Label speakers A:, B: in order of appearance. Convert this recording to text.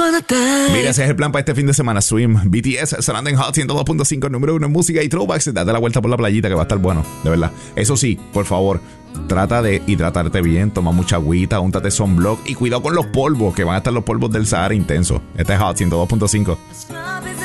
A: Mira, ese es el plan para este fin de semana. Swim, BTS, sonando en Hot 102.5, número 1 en música y throwbacks. Date la vuelta por la playita que va a estar bueno, de verdad. Eso sí, por favor, trata de hidratarte bien, toma mucha agüita, úntate sunblock y cuidado con los polvos, que van a estar los polvos del Sahara intensos. Este es Hot 102.5.